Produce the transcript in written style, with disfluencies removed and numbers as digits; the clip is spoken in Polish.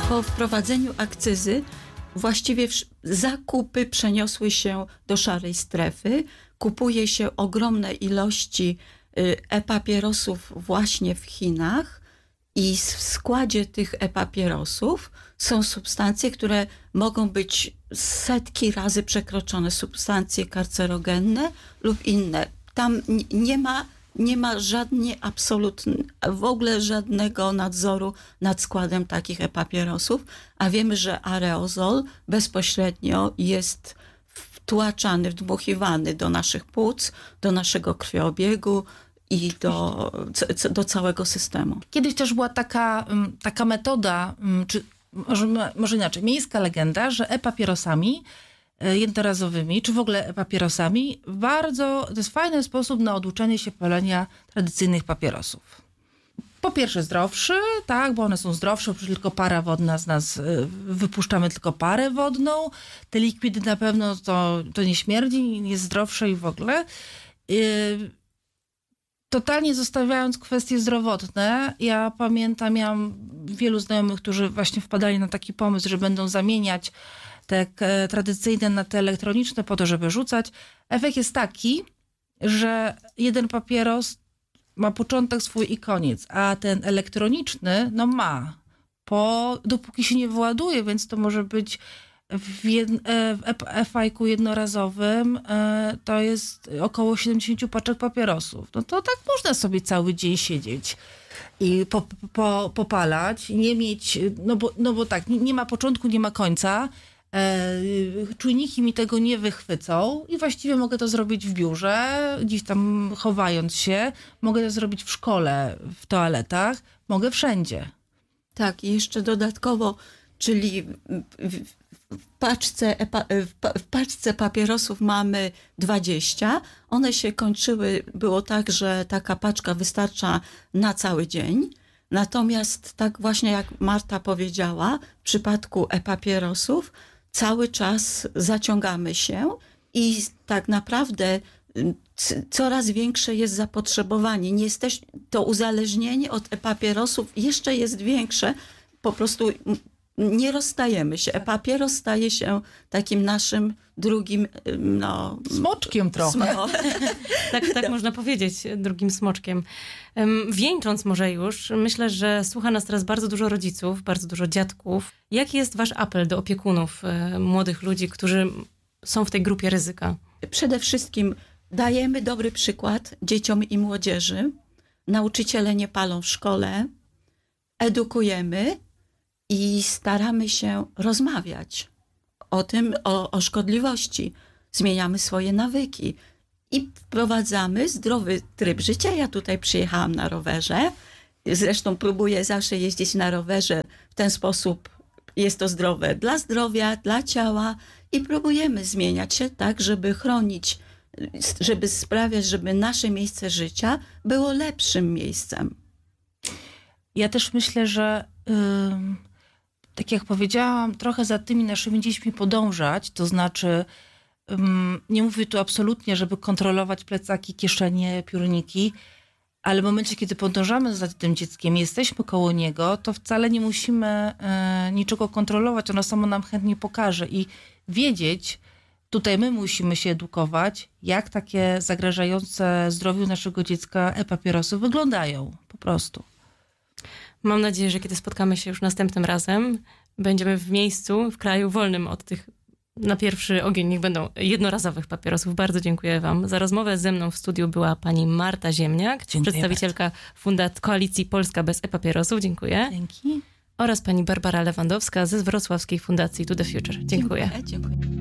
Po wprowadzeniu akcyzy właściwie zakupy przeniosły się do szarej strefy. Kupuje się ogromne ilości e-papierosów właśnie w Chinach i w składzie tych e-papierosów są substancje, które mogą być setki razy przekroczone, substancje karcerogenne lub inne. Tam nie ma w ogóle żadnego nadzoru nad składem takich e-papierosów, a wiemy, że aerozol bezpośrednio jest wdmuchiwany do naszych płuc, do naszego krwiobiegu i do całego systemu. Kiedyś też była taka metoda, czy może inaczej, miejska legenda, że e-papierosami jednorazowymi, czy w ogóle e-papierosami, to jest fajny sposób na oduczenie się palenia tradycyjnych papierosów. Po pierwsze zdrowszy, tak, bo one są zdrowsze, przecież tylko para wodna z nas, wypuszczamy tylko parę wodną. Te likwidy na pewno to nie śmierdzi, jest zdrowsze i w ogóle. Totalnie zostawiając kwestie zdrowotne, ja pamiętam, miałam wielu znajomych, którzy właśnie wpadali na taki pomysł, że będą zamieniać te tradycyjne na te elektroniczne po to, żeby rzucać. Efekt jest taki, że jeden papieros ma początek swój i koniec, a ten elektroniczny ma. Dopóki się nie wyładuje, więc to może być w e-fajku jednorazowym to jest około 70 paczek papierosów. No to tak można sobie cały dzień siedzieć i popalać, nie mieć, bo tak, nie ma początku, nie ma końca. Czujniki mi tego nie wychwycą i właściwie mogę to zrobić w biurze, gdzieś tam chowając się. Mogę to zrobić w szkole, w toaletach. Mogę wszędzie. Tak, i jeszcze dodatkowo, czyli w paczce papierosów mamy 20. One się kończyły, było tak, że taka paczka wystarcza na cały dzień. Natomiast tak właśnie jak Marta powiedziała, w przypadku e-papierosów cały czas zaciągamy się i tak naprawdę coraz większe jest zapotrzebowanie. To uzależnienie od e-papierosów jeszcze jest większe. Po prostu nie rozstajemy się. E-papieros staje się takim naszym drugim, smoczkiem trochę. Tak można powiedzieć, drugim smoczkiem. Wieńcząc może już, myślę, że słucha nas teraz bardzo dużo rodziców, bardzo dużo dziadków. Jaki jest wasz apel do opiekunów młodych ludzi, którzy są w tej grupie ryzyka? Przede wszystkim dajemy dobry przykład dzieciom i młodzieży. Nauczyciele nie palą w szkole. Edukujemy i staramy się rozmawiać o tym, o szkodliwości. Zmieniamy swoje nawyki i wprowadzamy zdrowy tryb życia. Ja tutaj przyjechałam na rowerze. Zresztą próbuję zawsze jeździć na rowerze. W ten sposób jest to zdrowe dla zdrowia, dla ciała i próbujemy zmieniać się tak, żeby chronić, żeby sprawiać, żeby nasze miejsce życia było lepszym miejscem. Ja też myślę, że tak jak powiedziałam, trochę za tymi naszymi dziećmi podążać, to znaczy nie mówię tu absolutnie, żeby kontrolować plecaki, kieszenie, piórniki, ale w momencie, kiedy podążamy za tym dzieckiem, jesteśmy koło niego, to wcale nie musimy niczego kontrolować, ono samo nam chętnie pokaże i wiedzieć, tutaj my musimy się edukować, jak takie zagrażające zdrowiu naszego dziecka e-papierosy wyglądają, po prostu. Mam nadzieję, że kiedy spotkamy się już następnym razem, będziemy w miejscu, w kraju wolnym od tych, na pierwszy ogień niech będą jednorazowych papierosów. Bardzo dziękuję wam. Za rozmowę ze mną w studiu była pani Marta Ziemniak, przedstawicielka Koalicji Polska bez e-papierosów. Dziękuję. Dzięki. Oraz pani Barbara Lewandowska ze Wrocławskiej Fundacji To The Future. Dziękuję. Dziękuję.